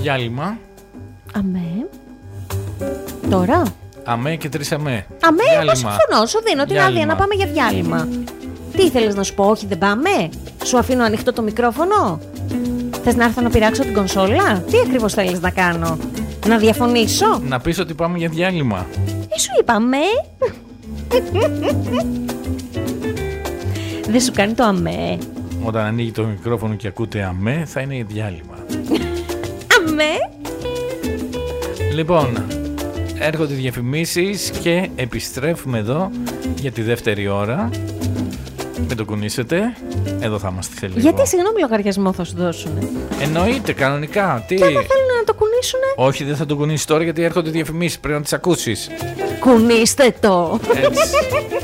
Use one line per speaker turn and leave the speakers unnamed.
Διάλειμμα.
Αμέ. Τώρα.
Αμέ και 3 αμέ.
Αμέ, εγώ
Διάλειμμα.
συμφωνώ. Σου δίνω την άδεια να πάμε για διάλειμμα. Τι ήθελες να σου πω, όχι δεν πάμε? Σου αφήνω ανοιχτό το μικρόφωνο? Θες να έρθω να πειράξω την κονσόλα? Τι ακριβώς θέλεις να κάνω? Να διαφωνήσω?
Να πεις ότι πάμε για διάλειμμα.
Σου είπα αμέ. Δεν σου κάνει το αμέ?
Όταν ανοίγει το μικρόφωνο και ακούτε αμέ, θα είναι διάλειμμα.
Αμέ.
Λοιπόν, έρχονται διαφημίσεις και επιστρέφουμε εδώ για τη δεύτερη ώρα. Μην το κουνήσετε. Εδώ θα είμαστε σε λίγο.
Γιατί, συγγνώμη, λογαριασμό θα σου δώσουνε?
Εννοείται, κανονικά. Τι?
Και άμα θέλουν να το κουνήσουνε?
Όχι, δεν θα το κουνήσεις τώρα γιατί έρχονται διαφημίσεις. Πρέπει να τις ακούσεις.
Κουνήστε το.
Έτσι.